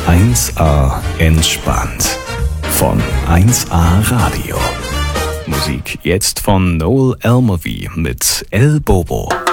1A entspannt von 1A Radio. Musik jetzt von Noel Almavi mit El Bobo.